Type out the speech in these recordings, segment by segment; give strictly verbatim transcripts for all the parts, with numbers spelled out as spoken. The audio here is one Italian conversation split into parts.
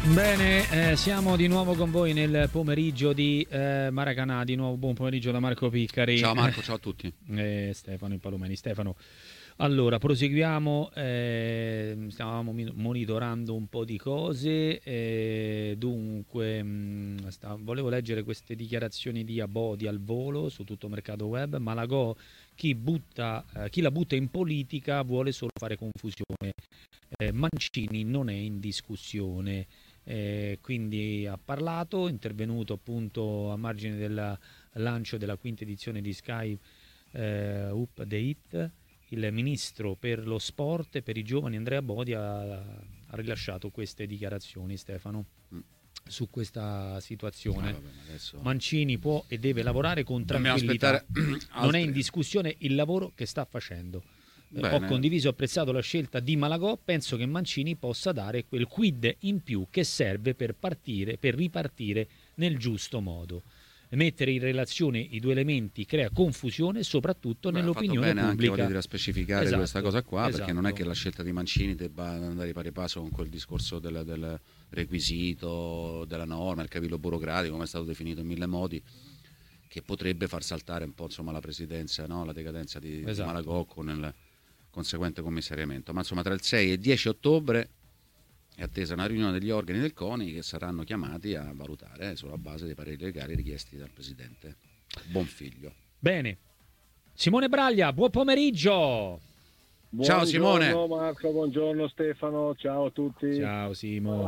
Bene, eh, siamo di nuovo con voi nel pomeriggio di eh, Maracanã. Di nuovo buon pomeriggio da Marco Piccari. Ciao Marco, ciao a tutti. E Stefano Impalomeni. Stefano, allora proseguiamo. Eh, stavamo monitorando un po' di cose. Eh, dunque, mh, sta, volevo leggere queste dichiarazioni di Abodi al volo su tutto il mercato web. Malagò, chi, butta, eh, chi la butta in politica vuole solo fare confusione. Eh, Mancini non è in discussione. Eh, quindi ha parlato, intervenuto appunto a margine del lancio della quinta edizione di Sky eh, Up the Hit. Il ministro per lo sport e per i giovani Andrea Bodi ha, ha rilasciato queste dichiarazioni, Stefano, mm. su questa situazione. Ah, vabbè, adesso... Mancini può e deve lavorare con tranquillità, non è in discussione il lavoro che sta facendo. Bene. Ho condiviso e apprezzato la scelta di Malagò, penso che Mancini possa dare quel quid in più che serve per partire, per ripartire nel giusto modo. Mettere in relazione i due elementi crea confusione, soprattutto Beh, nell'opinione bene pubblica. Anche voglio specificare esatto, questa cosa qua, esatto. Perché non è che la scelta di Mancini debba andare di pari passo con quel discorso del, del requisito, della norma, il cavillo burocratico, come è stato definito in mille modi, che potrebbe far saltare un po' insomma la presidenza, no? La decadenza di, esatto. di Malagò con il conseguente commissariamento. Ma insomma tra il sei e il dieci ottobre è attesa una riunione degli organi del CONI che saranno chiamati a valutare sulla base dei pareri legali richiesti dal presidente Bonfiglio. Bene, Simone Braglia, buon pomeriggio. Ciao Simone. Buongiorno Marco, buongiorno Stefano, ciao a tutti. Ciao Simo.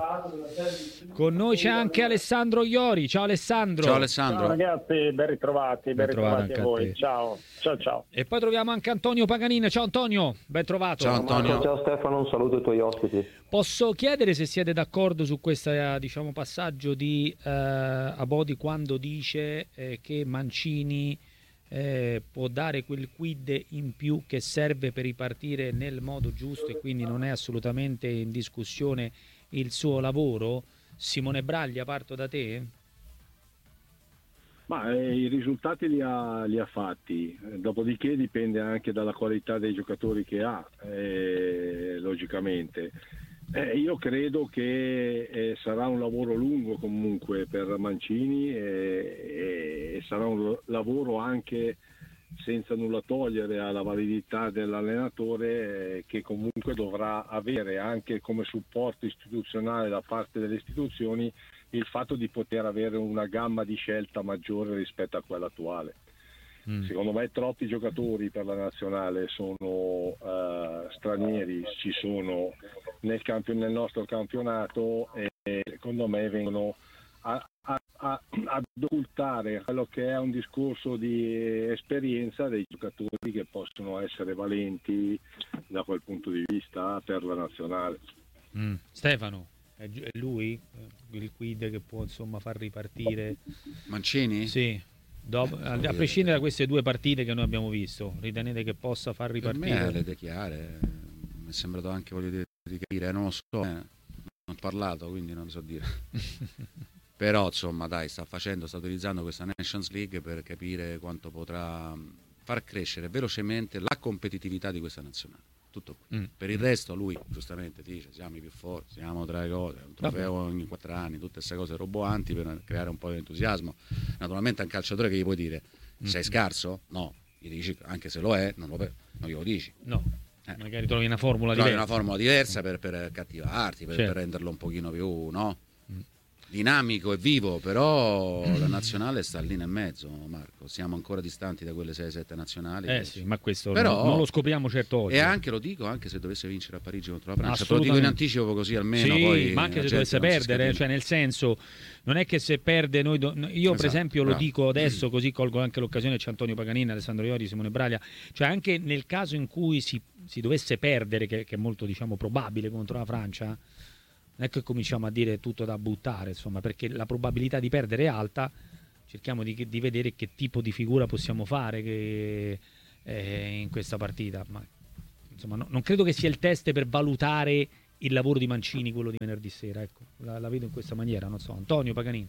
Con noi c'è anche Alessandro Iori. Ciao Alessandro. Ciao Alessandro. Ciao ragazzi, ben ritrovati, ben, ben ritrovati a voi. A ciao. Ciao ciao. E poi troviamo anche Antonio Paganini. Ciao Antonio, ben trovato. Ciao Antonio. Ciao Stefano, un saluto ai tuoi ospiti. Posso chiedere se siete d'accordo su questo diciamo, passaggio di eh, Abodi quando dice eh, che Mancini Eh, può dare quel quid in più che serve per ripartire nel modo giusto e quindi non è assolutamente in discussione il suo lavoro? Simone Braglia, parto da te. Ma eh, i risultati li ha, li ha fatti, dopodiché dipende anche dalla qualità dei giocatori che ha, eh, logicamente. Eh, io credo che eh, sarà un lavoro lungo comunque per Mancini e, e, e sarà un lavoro anche senza nulla togliere alla validità dell'allenatore eh, che comunque dovrà avere anche come supporto istituzionale da parte delle istituzioni il fatto di poter avere una gamma di scelta maggiore rispetto a quella attuale. Mm. Secondo me troppi giocatori per la nazionale sono uh, stranieri, ci sono nel, campion- nel nostro campionato e secondo me vengono a, a, a, ad occultare quello che è un discorso di esperienza dei giocatori che possono essere valenti da quel punto di vista per la nazionale. Mm. Stefano, è lui il quid che può insomma far ripartire Mancini? Sì. Dopo, a, a prescindere da queste due partite che noi abbiamo visto, ritenete che possa far ripartire? Per me le idee chiare, mi è sembrato anche, voglio dire, di capire, non lo so, eh, non ho parlato quindi non so dire. Però insomma dai, sta facendo, sta utilizzando questa Nations League per capire quanto potrà far crescere velocemente la competitività di questa nazionale. Tutto qui. Mm. Per il resto lui giustamente dice siamo i più forti, siamo tra le cose, un trofeo Vabbè. ogni quattro anni, tutte queste cose roboanti per creare un po' di entusiasmo. Naturalmente a un calciatore che gli puoi dire sei mm. scarso? No, gli dici anche se lo è, non, lo, non glielo dici. No, eh. magari trovi una formula trovi diversa. una formula diversa per, per cattivarti, per, certo. per renderlo un pochino più, no? Mm. dinamico e vivo, però la nazionale sta lì nel mezzo, Marco. Siamo ancora distanti da quelle sei sette nazionali. Eh sì, ma questo però, non, non lo scopriamo certo oggi. E anche lo dico, anche se dovesse vincere a Parigi contro la Francia, te lo dico in anticipo così almeno. Sì, poi ma anche se dovesse perdere, cioè nel senso, non è che se perde noi... Do... Io esatto, per esempio bravo. Lo dico adesso, così colgo anche l'occasione, c'è Antonio Paganini, Alessandro Iori, Simone Braglia, cioè anche nel caso in cui si, si dovesse perdere, che, che è molto diciamo probabile contro la Francia, non è che cominciamo a dire tutto da buttare, insomma, perché la probabilità di perdere è alta, cerchiamo di, di vedere che tipo di figura possiamo fare che, eh, in questa partita, ma insomma no, non credo che sia il test per valutare il lavoro di Mancini, quello di venerdì sera, ecco, la, la vedo in questa maniera, non so. Antonio Paganini.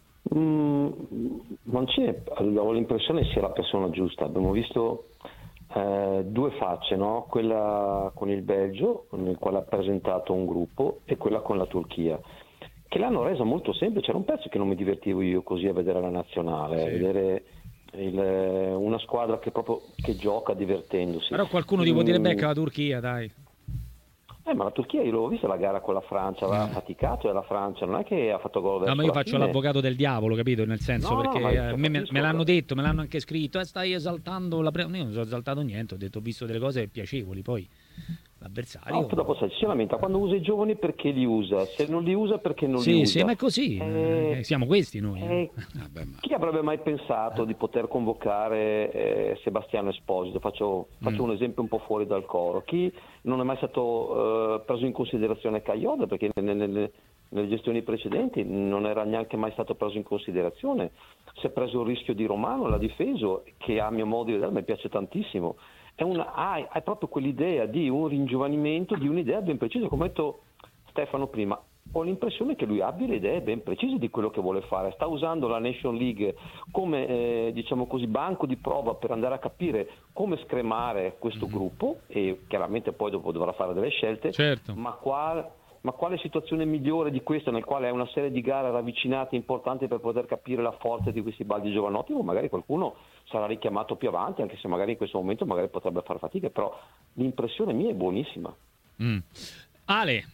Mm, Mancini, avevo l'impressione sia la persona giusta, abbiamo visto eh, due facce, no? Quella con il Belgio, nel quale ha presentato un gruppo, e quella con la Turchia, che l'hanno resa molto semplice. Era un pezzo che non mi divertivo io così a vedere la nazionale, Sì. a vedere il, una squadra che proprio che gioca divertendosi. Però qualcuno ti può dire Mm, becca la Turchia, dai. Eh, ma la Turchia, io l'ho vista la gara con la Francia, aveva faticato, e la Francia non è che ha fatto gol verso No, ma io la faccio fine. l'avvocato del diavolo, capito? Nel senso, No, no, perché ma a me, me- capisco, me l'hanno però. detto, me l'hanno anche scritto, eh, stai esaltando la pre-". Io non ho esaltato niente, ho detto, ho visto delle cose piacevoli, poi l'avversario... No, poi dopo sai, si lamenta quando usa i giovani perché li usa, se non li usa perché non li Sì, usa. sì, ma è così, Eh, eh, siamo questi noi. eh. eh, Vabbè, ma chi avrebbe mai pensato di poter convocare eh, Sebastiano Esposito? Faccio, faccio Mm. un esempio un po' fuori dal coro. Chi non è mai stato eh, preso in considerazione Caioda, perché nelle, nelle- nelle gestioni precedenti non era neanche mai stato preso in considerazione. Si è preso il rischio di Romano, l'ha difeso, che a mio modo di vedere mi piace tantissimo. È una, hai, hai proprio quell'idea di un ringiovanimento, di un'idea ben precisa, come ha detto Stefano prima. Ho l'impressione che lui abbia le idee ben precise di quello che vuole fare. Sta usando la Nation League come eh, diciamo così, banco di prova per andare a capire come scremare questo Mm-hmm. gruppo, e chiaramente poi dopo dovrà fare delle scelte. Certo. Ma, qual, ma quale situazione migliore di questa, nel quale è una serie di gare ravvicinate importanti per poter capire la forza di questi baldi giovanotti? O magari qualcuno sarà richiamato più avanti, anche se magari in questo momento magari potrebbe fare fatica, però l'impressione mia è buonissima. Mm. Ale,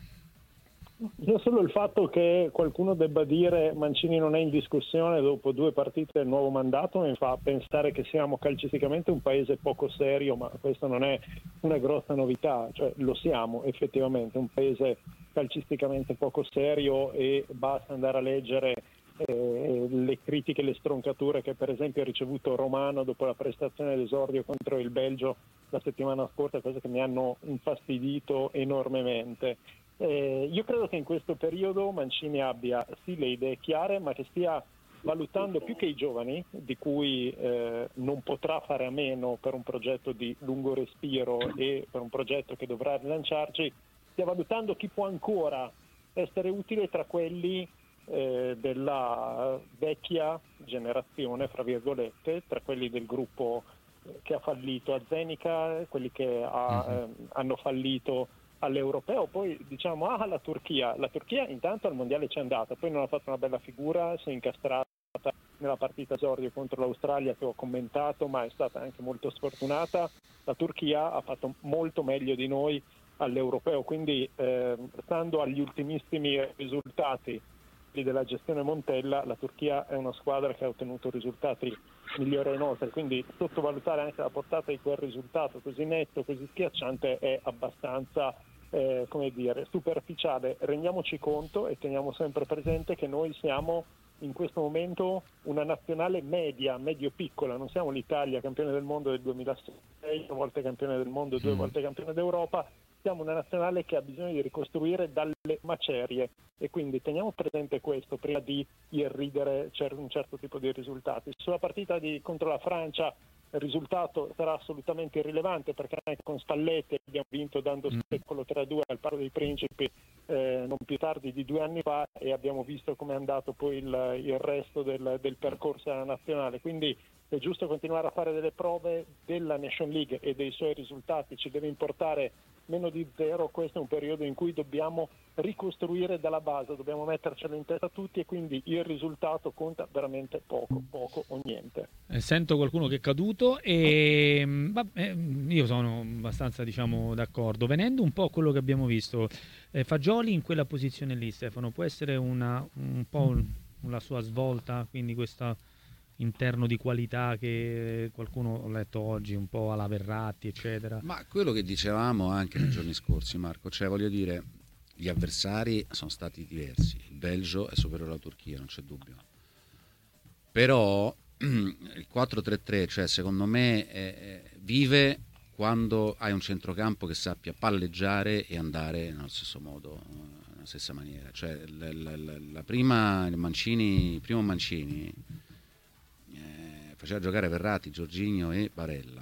Io solo il fatto che qualcuno debba dire Mancini non è in discussione dopo due partite del nuovo mandato mi fa pensare che siamo calcisticamente un paese poco serio, ma questo non è una grossa novità, cioè lo siamo effettivamente, un paese calcisticamente poco serio, e basta andare a leggere eh, le critiche, le stroncature che per esempio ha ricevuto Romano dopo la prestazione d'esordio contro il Belgio la settimana scorsa, cose che mi hanno infastidito enormemente. Eh, io credo che in questo periodo Mancini abbia sì le idee chiare, ma che stia valutando più che i giovani, di cui eh, non potrà fare a meno per un progetto di lungo respiro e per un progetto che dovrà rilanciarci, stia valutando chi può ancora essere utile tra quelli eh, della vecchia generazione, fra virgolette, tra quelli del gruppo che ha fallito a Zenica, quelli che ha, eh, hanno fallito all'europeo. Poi diciamo ah la Turchia la Turchia intanto al mondiale c'è andata, poi non ha fatto una bella figura, si è incastrata nella partita esordio contro l'Australia che ho commentato, ma è stata anche molto sfortunata. La Turchia ha fatto molto meglio di noi all'europeo, quindi eh, stando agli ultimissimi risultati della gestione Montella, la Turchia è una squadra che ha ottenuto risultati migliori ai nostri, quindi sottovalutare anche la portata di quel risultato così netto, così schiacciante è abbastanza eh, come dire, superficiale. Rendiamoci conto e teniamo sempre presente che noi siamo in questo momento una nazionale media, medio-piccola, non siamo l'Italia campione del mondo del duemilasei, due volte campione del mondo, due volte campione d'Europa. Siamo una nazionale che ha bisogno di ricostruire dalle macerie, e quindi teniamo presente questo prima di irridere un certo tipo di risultati. Sulla partita di, contro la Francia il risultato sarà assolutamente irrilevante, perché anche con Spalletti abbiamo vinto dando secolo tre a due al Parco dei Principi eh, non più tardi di due anni fa, e abbiamo visto come è andato poi il, il resto del, del percorso della nazionale. Quindi è giusto continuare a fare delle prove della Nation League e dei suoi risultati, ci deve importare meno di zero. Questo è un periodo in cui dobbiamo ricostruire dalla base, dobbiamo mettercelo in testa tutti, e quindi il risultato conta veramente poco, poco o niente. Eh, sento qualcuno che è caduto e mh, vabbè, io sono abbastanza diciamo d'accordo. Venendo un po' a quello che abbiamo visto, eh, Fagioli in quella posizione lì, Stefano, può essere una, un po' la sua svolta, quindi questo interno di qualità che qualcuno ho letto oggi un po' alla Verratti eccetera. Ma quello che dicevamo anche nei giorni scorsi, Marco, cioè voglio dire, gli avversari sono stati diversi, il Belgio è superiore alla Turchia, non c'è dubbio, però il quattro tre tre, cioè secondo me è, vive quando hai un centrocampo che sappia palleggiare e andare nello stesso modo, nella stessa maniera. Cioè la, la, la, la prima il Mancini, il primo Mancini eh, faceva giocare Verratti, Jorginho e Barella.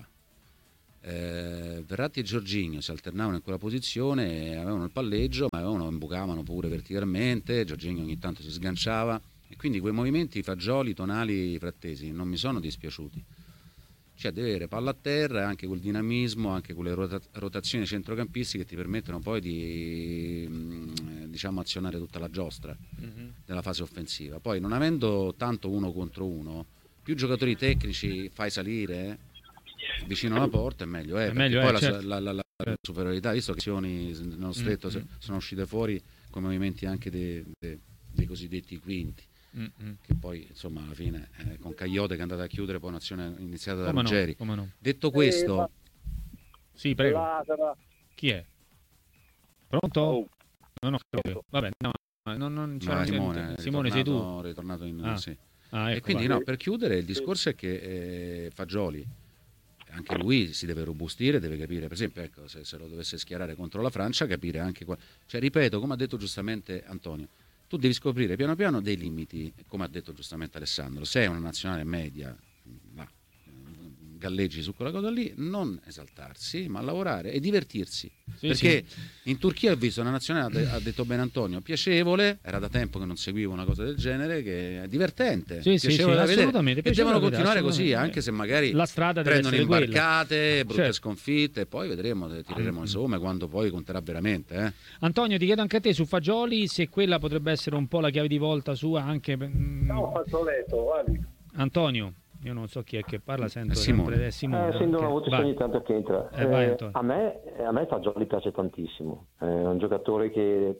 Eh, Verratti e Jorginho si alternavano in quella posizione, avevano il palleggio, ma avevano, imbucavano pure verticalmente. Jorginho ogni tanto si sganciava, e quindi quei movimenti Fagioli, Tonali, Frattesi non mi sono dispiaciuti. cioè deve avere palla a terra e anche quel dinamismo, anche quelle rota- rotazioni centrocampisti che ti permettono poi di mh, diciamo azionare tutta la giostra mm-hmm. della fase offensiva. Poi non avendo tanto uno contro uno, più giocatori tecnici fai salire vicino alla porta e meglio è, è meglio poi è, la, certo. la, la, la superiorità, visto che azioni nello stretto mm-hmm. sono uscite fuori con movimenti anche dei, dei, dei cosiddetti quinti. Mm-hmm. Che poi insomma alla fine eh, con Cagliote che è andata a chiudere poi un'azione iniziata da Ruggeri. No, no. Detto questo, eh, ma... sì, prego. Chi è? Pronto? Oh. Non ho capito. Vabbè, no, non, non c'era no, Simone, Simone sei tu? Ritornato in ah. sì. ah, ecco, e quindi va. no, per chiudere il discorso è che eh, Fagioli anche lui si deve robustire, deve capire, per esempio, ecco, se, se lo dovesse schierare contro la Francia, capire anche qua. Cioè, ripeto, come ha detto giustamente Antonio, tu devi scoprire piano piano dei limiti, come ha detto giustamente Alessandro, se è una nazionale media, ma galleggi su quella cosa lì, non esaltarsi, ma lavorare e divertirsi. Sì, perché sì. In Turchia ho visto una nazionale, ha detto bene Antonio, piacevole, era da tempo che non seguivo una cosa del genere, che è divertente, sì, piacevole sì, da sì, vedere, e devono continuare così, assolutamente. Anche se magari la strada prendono imbarcate, quella. brutte certo. sconfitte, e poi vedremo, tireremo le somme quando poi conterà veramente. Eh. Antonio, ti chiedo anche a te su Fagioli, se quella potrebbe essere un po' la chiave di volta sua anche... No, Fazzoletto, guardi. Antonio. Io non so chi è che parla, sento Simone. sempre Simone. Eh, sento una voce ogni tanto che entra. Eh, vai, eh, a me, a me Fagioli piace tantissimo. È un giocatore che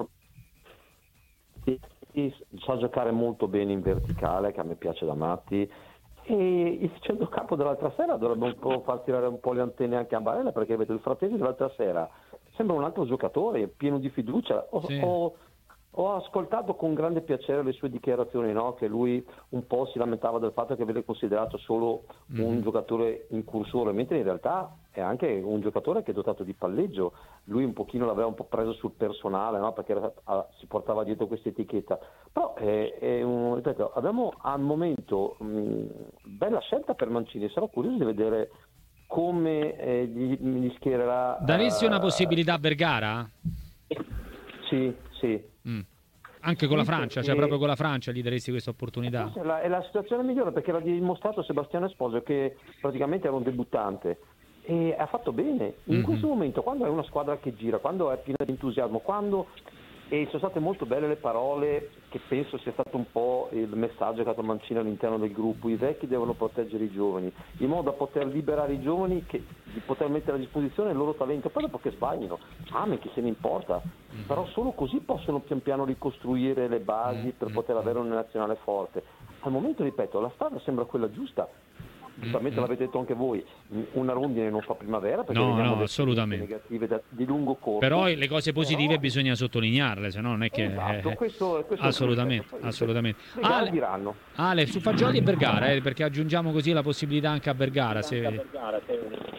sa giocare molto bene in verticale, che a me piace da matti. E il centrocampo dell'altra sera dovrebbe un po' far tirare un po' le antenne anche a Barella, perché vedo il Frattesi dell'altra sera sembra un altro giocatore pieno di fiducia. Ho, sì. ho, Ho ascoltato con grande piacere le sue dichiarazioni, no? Che lui un po' si lamentava del fatto che viene considerato solo mm. un giocatore incursore, mentre in realtà è anche un giocatore che è dotato di palleggio. Lui un pochino l'aveva un po' preso sul personale, no? Perché era, a, si portava dietro questa etichetta. Però è, è un, ripeto, abbiamo al momento mh, bella scelta per Mancini, sarò curioso di vedere come eh, gli, gli schiererà. Daresti uh, una possibilità a Vergara? Sì, sì. Mm. Anche con la Francia, cioè proprio con la Francia gli daresti questa opportunità? È la, è la situazione migliore, perché l'ha dimostrato Sebastiano Esposito, che praticamente era un debuttante e ha fatto bene. In mm-hmm. questo momento, quando è una squadra che gira, quando è piena di entusiasmo, quando e sono state molto belle le parole, che penso sia stato un po' il messaggio che ha dato Mancini all'interno del gruppo: i vecchi devono proteggere i giovani, in modo da poter liberare i giovani, che, di poter mettere a disposizione il loro talento, poi dopo che sbaglino, amen, chi se ne importa, mm-hmm. però solo così possono pian piano ricostruire le basi mm-hmm. per poter avere una nazionale forte. Al momento, ripeto, la strada sembra quella giusta. Giustamente mm-hmm. l'avete detto anche voi, una rondine non fa primavera, perché no, vediamo no, assolutamente negative da, di lungo corso. Però le cose positive però... bisogna sottolinearle, se no non è che esatto, eh, questo, questo assolutamente, è assolutamente. Ale, Ale, Ale, su Fagioli e Vergara, eh, perché aggiungiamo così la possibilità anche a Vergara. Se... Vergara se...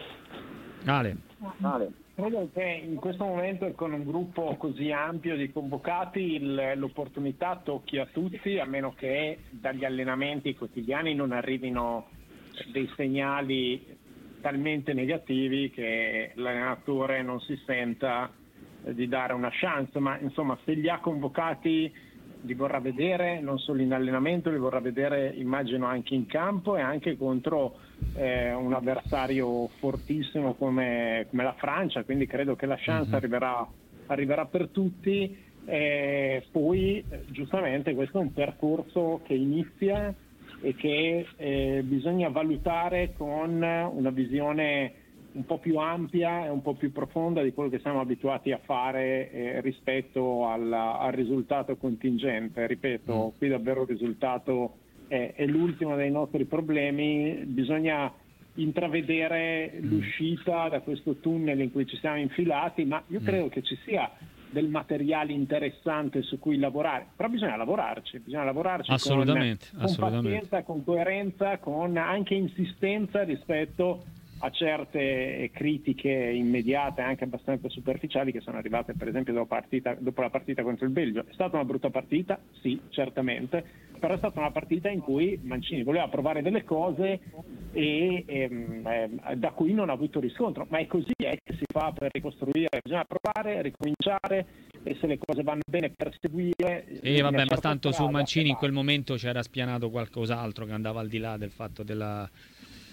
Ale. Ale. Credo che in questo momento, con un gruppo così ampio di convocati, il, l'opportunità tocchi a tutti, a meno che dagli allenamenti quotidiani non arrivino dei segnali talmente negativi che l'allenatore non si senta di dare una chance. Ma insomma, se li ha convocati li vorrà vedere non solo in allenamento, li vorrà vedere, immagino, anche in campo e anche contro eh, un avversario fortissimo come, come la Francia, quindi credo che la chance mm-hmm. arriverà, arriverà per tutti. E poi giustamente questo è un percorso che inizia e che eh, bisogna valutare con una visione un po' più ampia e un po' più profonda di quello che siamo abituati a fare eh, rispetto al, al risultato contingente. Ripeto, qui davvero il risultato è, è l'ultimo dei nostri problemi, bisogna intravedere l'uscita da questo tunnel in cui ci siamo infilati, ma io credo che ci sia del materiale interessante su cui lavorare, però bisogna lavorarci, bisogna lavorarci assolutamente, con, assolutamente. con pazienza, con coerenza, con anche insistenza rispetto a certe critiche immediate, anche abbastanza superficiali, che sono arrivate per esempio dopo, partita, dopo la partita contro il Belgio. È stata una brutta partita? Sì, certamente, però è stata una partita in cui Mancini voleva provare delle cose e ehm, eh, da cui non ha avuto riscontro, ma è così è che si fa per ricostruire, bisogna provare, ricominciare, e se le cose vanno bene perseguire. E vabbè, ma tanto su Mancini in quel momento c'era spianato qualcos'altro che andava al di là del fatto della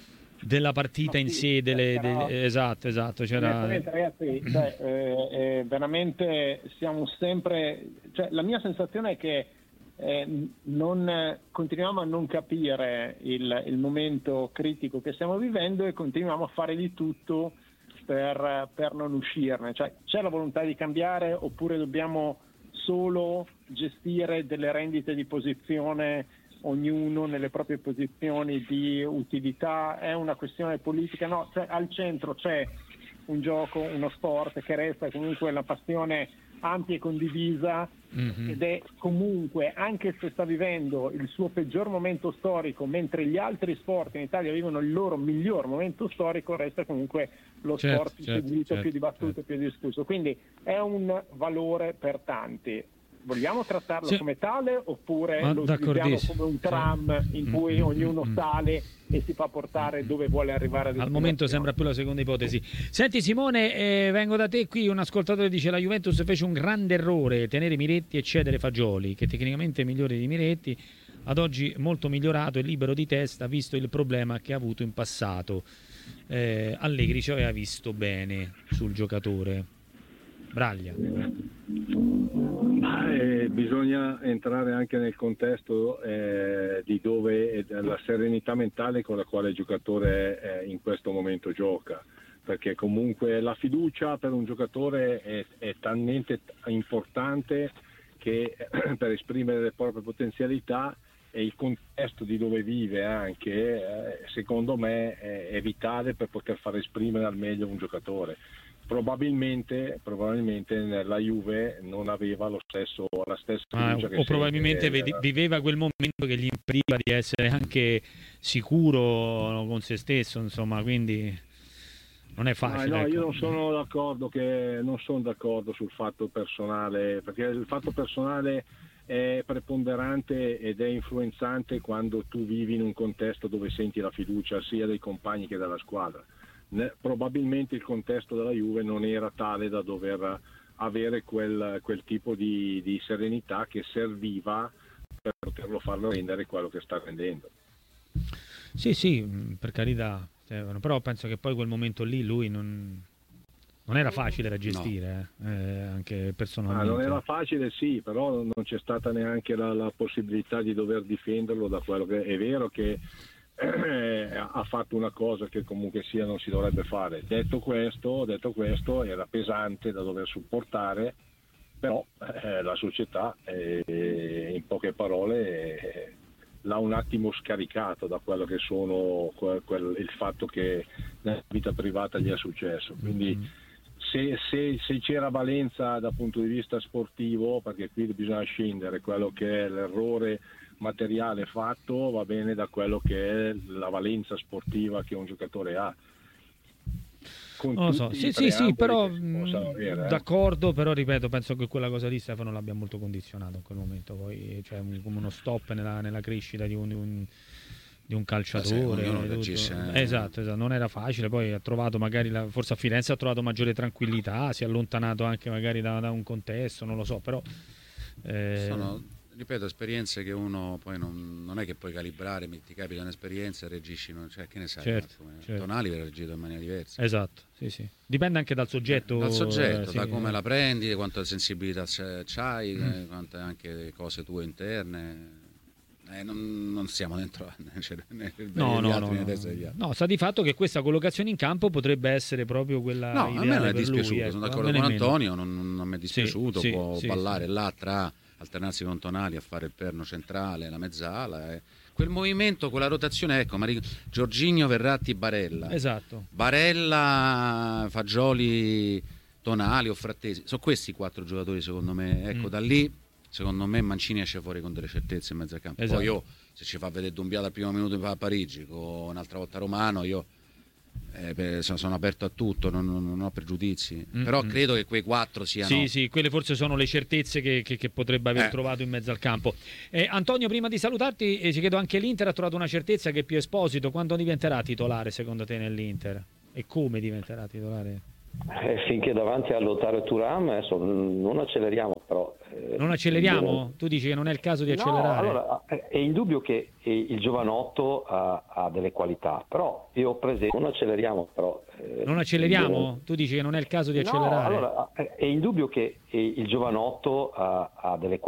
della partita in sé, delle, però, delle, esatto, esatto. C'era... Ragazzi, cioè, eh, eh, veramente siamo sempre, cioè, la mia sensazione è che eh, non, continuiamo a non capire il, il momento critico che stiamo vivendo e continuiamo a fare di tutto per, per non uscirne. Cioè, c'è la volontà di cambiare oppure dobbiamo solo gestire delle rendite di posizione, ognuno nelle proprie posizioni di utilità? È una questione politica? No, cioè, al centro c'è un gioco, uno sport che resta comunque la passione ampia e condivisa, mm-hmm. ed è comunque, anche se sta vivendo il suo peggior momento storico, mentre gli altri sport in Italia vivono il loro miglior momento storico, resta comunque lo certo, sport più certo, seguito, certo, più dibattuto, certo. più discusso. Quindi è un valore per tanti. Vogliamo trattarlo sì. come tale oppure Ma lo utilizziamo come un tram sì. in cui mm-hmm. ognuno sale e si fa portare dove vuole arrivare? Al momento sembra più la seconda ipotesi. Senti Simone, eh, vengo da te. Qui un ascoltatore dice: la Juventus fece un grande errore tenere Miretti e cedere Fagioli, che tecnicamente è migliore di Miretti, ad oggi molto migliorato e libero di testa visto il problema che ha avuto in passato. eh, Allegri ci aveva visto bene sul giocatore. Braglia. Eh, bisogna entrare anche nel contesto eh, di dove è la serenità mentale con la quale il giocatore eh, in questo momento gioca, perché comunque la fiducia per un giocatore è, è talmente importante che eh, per esprimere le proprie potenzialità, e il contesto di dove vive anche eh, secondo me è, è vitale per poter far esprimere al meglio un giocatore. Probabilmente, probabilmente nella Juve non aveva lo stesso, la stessa fiducia ah, che o probabilmente era... viveva quel momento che gli impediva di essere anche sicuro con se stesso, insomma, quindi non è facile. Ah, no, ecco. io non sono d'accordo che non sono d'accordo sul fatto personale, perché il fatto personale è preponderante ed è influenzante quando tu vivi in un contesto dove senti la fiducia sia dei compagni che della squadra. Probabilmente il contesto della Juve non era tale da dover avere quel, quel tipo di, di serenità che serviva per poterlo farlo rendere quello che sta rendendo. Sì, sì, per carità, però penso che poi quel momento lì lui non, non era facile da gestire, no. eh, anche personalmente. Ah, non era facile, sì, però non c'è stata neanche la, la possibilità di dover difenderlo da quello che è vero che Eh, ha fatto una cosa che comunque sia non si dovrebbe fare. Detto questo, detto questo era pesante da dover supportare, però eh, la società eh, in poche parole eh, l'ha un attimo scaricato da quello che sono quel, quel, il fatto che nella vita privata gli è successo. Quindi se, se, se c'era valenza dal punto di vista sportivo, perché qui bisogna scendere quello che è l'errore materiale fatto, va bene da quello che è la valenza sportiva che un giocatore ha. Con non lo so, sì, sì, sì, però avere, eh. d'accordo, però ripeto, penso che quella cosa lì Stefano l'abbia molto condizionato in quel momento, poi cioè come uno stop nella, nella crescita di un, di un, di un calciatore. Eh, esatto, esatto, non era facile, poi ha trovato magari, la, forse a Firenze ha trovato maggiore tranquillità, si è allontanato anche magari da, da un contesto, non lo so, però... Eh... Sono... ripeto, esperienze che uno poi non, non è che puoi calibrare, ti capita un'esperienza e reagisci, non, cioè che ne sai, certo, come, certo. Tonali verrà reagito in maniera diversa. Esatto, sì, sì. Dipende anche dal soggetto. Eh, dal soggetto, eh, da sì. come la prendi, quanta sensibilità c'hai, Mm. eh, quante anche cose tue interne. Eh, non, non siamo dentro cioè, nel no, no, altri, no, testa degli altri. no, sta di fatto che questa collocazione in campo potrebbe essere proprio quella no, a me non è dispiaciuto, lui, sono ecco, d'accordo con Antonio, non, non mi è dispiaciuto, sì, può sì, ballare sì. là tra alternarsi con Tonali a fare il perno centrale, la mezzala, eh. Quel movimento, quella rotazione, ecco, Mar- Jorginho, Verratti, Barella. Esatto. Barella, Fagioli, Tonali o Frattesi, sono questi quattro giocatori secondo me, ecco, mm. da lì secondo me Mancini esce fuori con delle certezze in mezzo al campo. Esatto. Poi io, se ci fa vedere Dumbiata al primo minuto a Parigi, con un'altra volta Romano, io Eh, sono aperto a tutto, non, non ho pregiudizi, mm-hmm. però credo che quei quattro siano... Sì, sì, quelle forse sono le certezze che, che, che potrebbe aver eh. trovato in mezzo al campo. Eh, Antonio, prima di salutarti, eh, ci chiedo, anche l'Inter ha trovato una certezza che è più Esposito. Quando diventerà titolare secondo te nell'Inter? E come diventerà titolare? Eh, finché davanti a lottare Thuram, adesso non acceleriamo, però Non acceleriamo? Tu dici che non è il caso di accelerare? No, allora, è indubbio che il giovanotto ha, ha delle qualità, però io presento, non acceleriamo però. Eh, non acceleriamo? Tu dici che non è il caso di accelerare? No, allora, è indubbio che il giovanotto ha, ha delle qualità.